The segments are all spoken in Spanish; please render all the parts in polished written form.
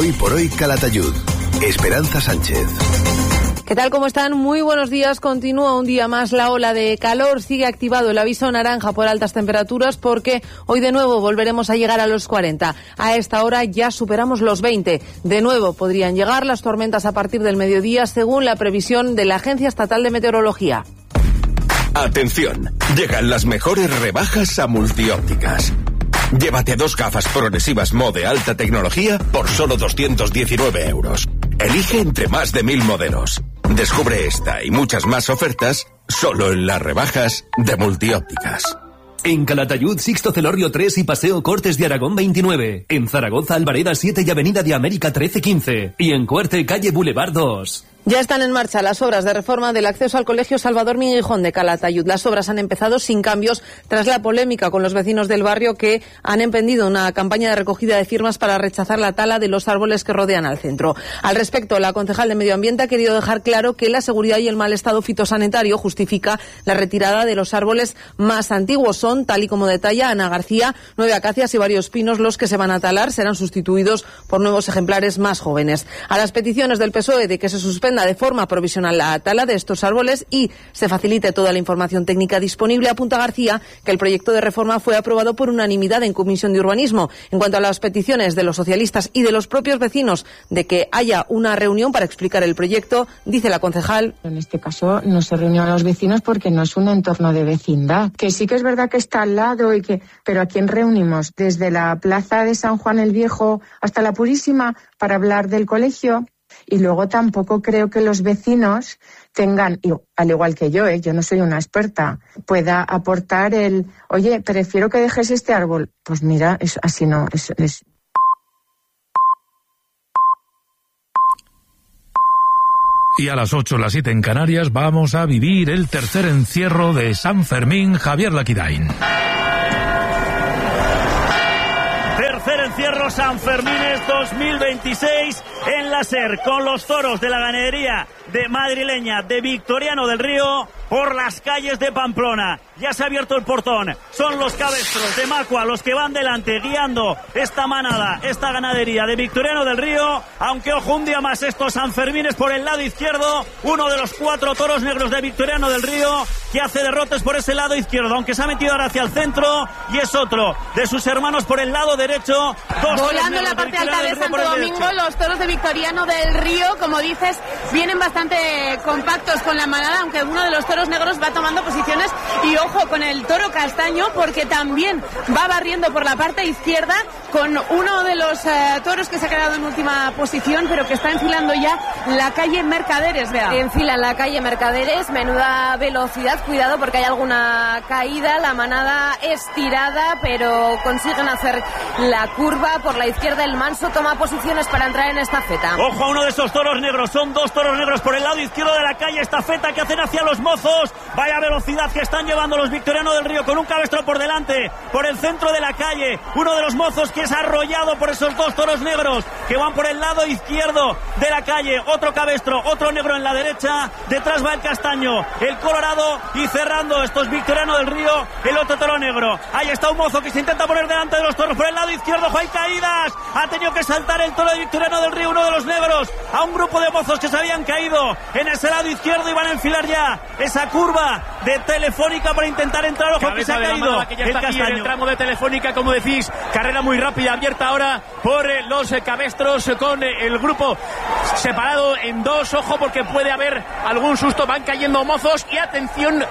Hoy por hoy Calatayud. Esperanza Sánchez. ¿Qué tal? ¿Cómo están? Muy buenos días. Continúa un día más la ola de calor. Sigue activado el aviso naranja por altas temperaturas porque hoy de nuevo volveremos a llegar a los 40. A esta hora ya superamos los 20. De nuevo podrían llegar las tormentas a partir del mediodía según la previsión de la Agencia Estatal de Meteorología. Atención, llegan las mejores rebajas a Multiópticas. Llévate 2 gafas progresivas Mo de alta tecnología por solo 219 euros. Elige entre más de 1000 modelos. Descubre esta y muchas más ofertas solo en las rebajas de Multiópticas. En Calatayud, Sixto Celorrio 3 y Paseo Cortes de Aragón 29. En Zaragoza, Albareda 7 y Avenida de América 13-15. Y en Cuerte, calle Boulevard 2. Ya están en marcha las obras de reforma del acceso al Colegio Salvador Minguijón de Calatayud. Las obras han empezado sin cambios tras la polémica con los vecinos del barrio que han emprendido una campaña de recogida de firmas para rechazar la tala de los árboles que rodean al centro. Al respecto, la concejal de Medio Ambiente ha querido dejar claro que la seguridad y el mal estado fitosanitario justifica la retirada de los árboles más antiguos. Son, tal y como detalla Ana García, 9 acacias y varios pinos los que se van a talar. Serán sustituidos por nuevos ejemplares más jóvenes. A las peticiones del PSOE de que se suspenda de forma provisional la tala de estos árboles y se facilite toda la información técnica disponible, apunta García que el proyecto de reforma fue aprobado por unanimidad en Comisión de Urbanismo. En cuanto a las peticiones de los socialistas y de los propios vecinos de que haya una reunión para explicar el proyecto, dice la concejal. En este caso no se reunió a los vecinos porque no es un entorno de vecindad. Que sí que es verdad que está al lado pero ¿a quién reunimos? Desde la plaza de San Juan el Viejo hasta la Purísima para hablar del colegio. Y luego tampoco creo que los vecinos tengan, al igual que yo no soy una experta, pueda aportar oye, prefiero que dejes este árbol. Pues mira, así no, es. Y a las 8, las 7 en Canarias, vamos a vivir el tercer encierro de San Fermín. Javier Laquidain. Tercer encierro San Fermines 2026 en la SER, con los toros de la ganadería de madrileña de Victoriano del Río por las calles de Pamplona. Ya se ha abierto el portón. Son los cabestros de Macua los que van delante guiando esta manada, esta ganadería de Victoriano del Río. Aunque ojo, un día más estos Sanfermines por el lado izquierdo. Uno de los 4 toros negros de Victoriano del Río que hace derrotes por ese lado izquierdo, aunque se ha metido ahora hacia el centro, y es otro de sus hermanos por el lado derecho. Volando en la parte alta de Santo Domingo, los toros de Victoriano del Río, como dices, vienen bastante compactos con la manada, aunque uno de los toros negros va tomando posiciones. Y ojo con el toro castaño, porque también va barriendo por la parte izquierda con uno de los toros que se ha quedado en última posición, pero que está enfilando ya la calle Mercaderes. Vea. Enfila la calle Mercaderes, menuda velocidad, cuidado porque hay alguna caída. La manada estirada, pero consiguen hacer la curva por la izquierda. El manso toma posiciones para entrar en estafeta. Ojo a uno de esos toros negros, son 2 toros negros por el lado izquierdo de la calle estafeta que hacen hacia los mozos. Vaya velocidad que están llevando los Victoriano del Río, con un cabestro por delante, por el centro de la calle. Uno de los mozos que es arrollado por esos 2 toros negros que van por el lado izquierdo de la calle. Otro cabestro, otro negro en la derecha. Detrás va el castaño, el colorado, y cerrando estos Victoriano del Río, el otro toro negro. Ahí está un mozo que se intenta poner delante de los toros por el lado izquierdo. ¡Hay caídas! Ha tenido que saltar el toro de Victoriano del Río, uno de los negros, a un grupo de mozos que se habían caído en ese lado izquierdo y van a enfilar ya esa curva de Telefónica para intentar entrar. Ojo, que se ha caído que ya está aquí en el tramo de Telefónica, como decís, carrera muy rápida, abierta ahora por los cabestros, con el grupo separado en 2. Ojo porque puede haber algún susto, van cayendo mozos. Y atención,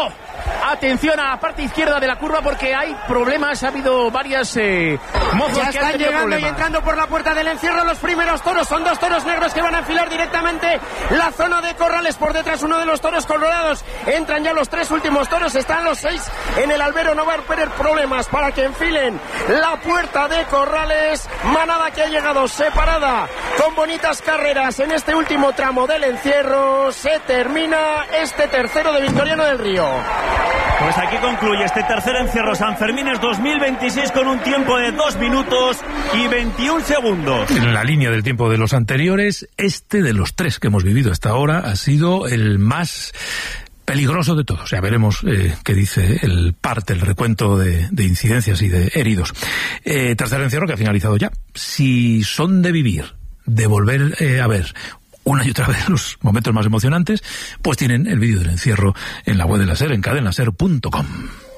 atención a la parte izquierda de la curva porque hay problemas. Ha habido varias mozos ya que han están tenido llegando problemas. Y entrando por la puerta del encierro los primeros toros. Son 2 toros negros que van a enfilar directamente la zona de corrales. Por detrás uno de los toros colorados. Entran ya los 3 últimos toros. Están los 6 en el albero. No va a haber problemas para que enfilen la puerta de corrales. Manada que ha llegado separada con bonitas carreras en este último tramo del encierro. Se termina este tercero de Victoriano del Río. Pues aquí concluye este tercer encierro Sanfermines 2026 con un tiempo de 2 minutos y 21 segundos. En la línea del tiempo de los anteriores, este de los 3 que hemos vivido hasta ahora ha sido el más peligroso de todos. Ya veremos qué dice el parte, el recuento de incidencias y de heridos. Tercer encierro que ha finalizado ya. Si son de vivir de volver a ver una y otra vez los momentos más emocionantes, pues tienen el vídeo del encierro en la web de la SER, en cadenaser.com.